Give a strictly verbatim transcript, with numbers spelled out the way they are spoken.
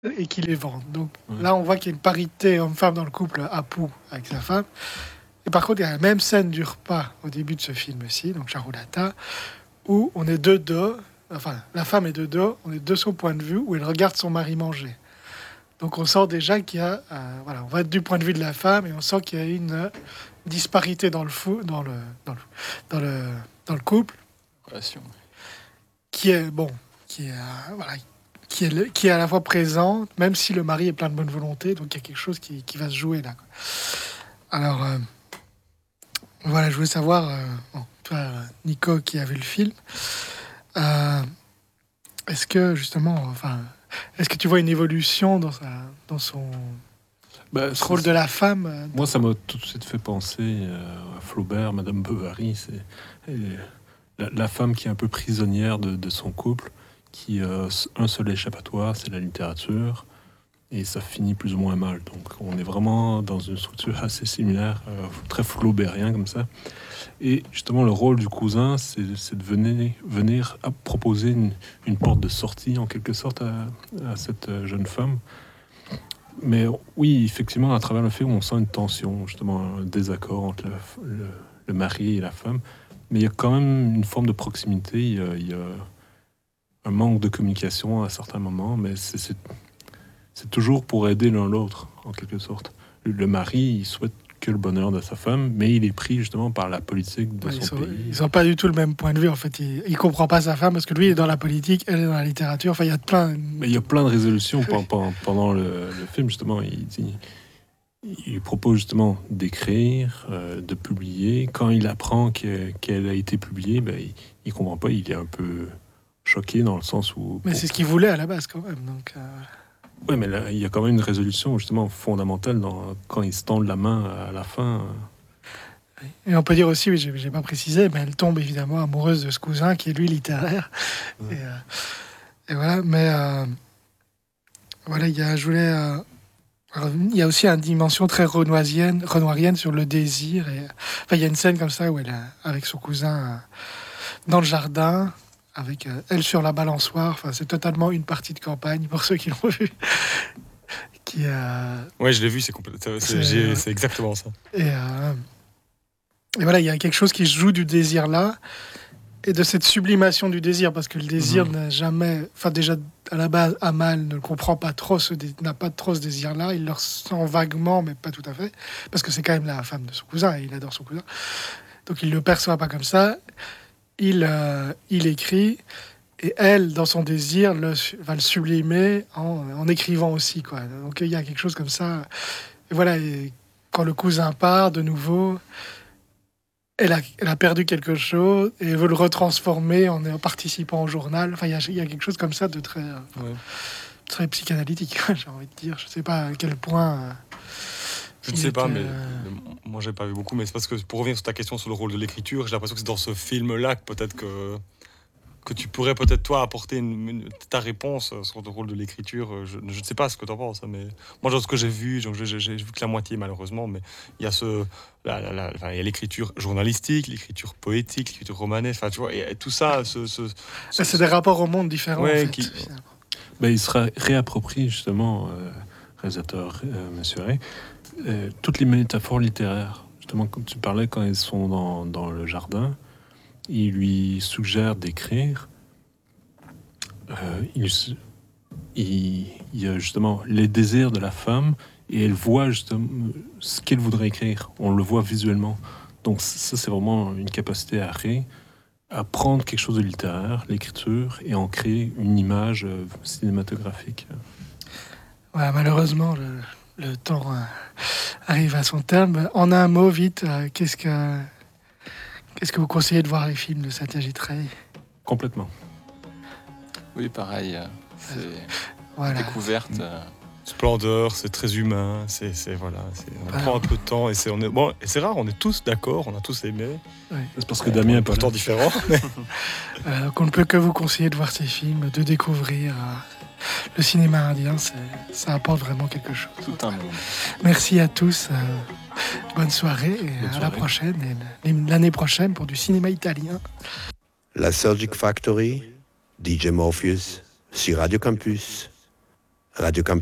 et qui les vendent. Donc ouais. Là, on voit qu'il y a une parité homme-femme dans le couple Apu avec sa femme. Et par contre, il y a la même scène du repas au début de ce film-ci, donc Charulata, où on est de dos, enfin, la femme est de dos, on est de son point de vue, où elle regarde son mari manger. Donc on sent déjà qu'il y a, euh, voilà, on va être du point de vue de la femme, et on sent qu'il y a une disparité dans le fou, dans le, dans le, dans le, dans le couple, relation, qui est bon, qui est, euh, voilà, qui est, qui est à la fois présente, même si le mari est plein de bonne volonté, donc il y a quelque chose qui, qui va se jouer là, quoi. Alors euh, voilà, je voulais savoir, euh, bon, toi, Nico, qui a vu le film, euh, est-ce que justement, enfin, est-ce que tu vois une évolution dans sa, dans son bah, rôle de la femme euh, Moi, ça m'a tout de suite fait penser euh, à Flaubert, Madame Bovary. C'est la, la femme qui est un peu prisonnière de, de son couple, qui a euh, un seul échappatoire, c'est la littérature. Et ça finit plus ou moins mal. Donc on est vraiment dans une structure assez similaire, euh, très flaubérien comme ça. Et justement, le rôle du cousin, c'est, c'est de venir, venir à proposer une, une porte de sortie, en quelque sorte, à, à cette jeune femme. Mais oui, effectivement, à travers le film, on sent une tension, justement, un désaccord entre le, le, le mari et la femme. Mais il y a quand même une forme de proximité, il y a, il y a un manque de communication à certains moments, mais c'est... c'est c'est toujours pour aider l'un l'autre, en quelque sorte. Le mari, il souhaite que le bonheur de sa femme, mais il est pris justement par la politique de ouais, son ils sont, pays. Ils n'ont pas du tout le même point de vue, en fait. Il ne comprend pas sa femme, parce que lui est dans la politique, elle est dans la littérature. Enfin, il y a plein... Mais il y a plein de résolutions pendant, pendant le, le film, justement. Il, dit, il propose justement d'écrire, euh, de publier. Quand il apprend que, qu'elle a été publiée, ben, il ne comprend pas, il est un peu choqué dans le sens où... Mais pour... c'est ce qu'il voulait à la base, quand même, donc... Euh... Oui, mais là, il y a quand même une résolution justement fondamentale dans, quand ils se tendent la main à la fin. Et on peut dire aussi, oui, j'ai, j'ai pas précisé, mais elle tombe évidemment amoureuse de ce cousin qui est lui littéraire. Ouais. Et, euh, et voilà, mais euh, voilà, il y a, je voulais, euh, alors, il y a aussi une dimension très renoisienne, renoirienne sur le désir. Et, enfin, il y a une scène comme ça où elle est avec son cousin euh, dans le jardin. Avec euh, elle sur la balançoire, enfin, c'est totalement une partie de campagne pour ceux qui l'ont vu. qui, euh... Ouais, je l'ai vu, c'est, compl- c'est, c'est, c'est, c'est exactement ça. Et, euh... et voilà, il y a quelque chose qui se joue du désir là, et de cette sublimation du désir, parce que le désir mmh. n'a jamais, enfin déjà à la base, Amal ne le comprend pas trop, ce dé... n'a pas trop ce désir là, il le ressent vaguement, mais pas tout à fait, parce que c'est quand même la femme de son cousin, et il adore son cousin, donc il le perçoit pas comme ça. Il, euh, il écrit, et elle, dans son désir, le, va le sublimer en, en écrivant aussi, quoi. Donc il y a quelque chose comme ça. Et voilà, et quand le cousin part de nouveau, elle a, elle a perdu quelque chose et elle veut le retransformer en, en participant au journal. Enfin, il y a, il y a quelque chose comme ça de très, ouais. très psychanalytique, j'ai envie de dire. Je ne sais pas à quel point... Euh, Je ne sais pas, mais euh... moi j'ai pas vu beaucoup, mais c'est parce que pour revenir sur ta question sur le rôle de l'écriture, j'ai l'impression que c'est dans ce film-là que peut-être que, que tu pourrais peut-être toi apporter une, une, ta réponse sur le rôle de l'écriture. Je, je ne sais pas ce que tu en penses, mais moi dans ce que j'ai vu, donc j'ai, j'ai, j'ai vu que la moitié malheureusement, mais il y a ce, la, la, la, enfin, il y a l'écriture journalistique, l'écriture poétique, l'écriture romanesque, enfin tu vois, et, et tout ça, ce, ce, ce, c'est ce, des rapports au monde différents. Ouais, en fait, qui... ben, il sera réapproprie justement, euh, réalisateur euh, Monsieur Ray. Euh, toutes les métaphores littéraires, justement, comme tu parlais, quand ils sont dans, dans le jardin, il lui suggère d'écrire. Euh, il, il, il y a justement les désirs de la femme et elle voit justement ce qu'elle voudrait écrire. On le voit visuellement. Donc ça, c'est vraiment une capacité à ré, à prendre quelque chose de littéraire, l'écriture, et en créer une image euh, cinématographique. Ouais, malheureusement, le... Le temps euh, arrive à son terme. En un mot, vite, euh, qu'est-ce que qu'est-ce que vous conseillez de voir les films de Satyajit Ray ? Complètement. Oui, pareil. Euh, c'est voilà. Découverte. Euh... Splendeur, c'est très humain. C'est, c'est voilà. C'est, on voilà. prend un peu de temps et c'est on est bon. Et c'est rare. On est tous d'accord. On a tous aimé. Oui. C'est parce que Damien est pourtant différent. euh, donc on ne peut que vous conseiller de voir ces films, de découvrir. Euh... Le cinéma indien, c'est, ça apporte vraiment quelque chose. Tout un monde. Merci à tous. Euh, bonne soirée et bonne à soirée. La prochaine. Et l'année prochaine pour du cinéma italien. La Surgic Factory, D J Morpheus, sur Radio Campus. Radio Campus.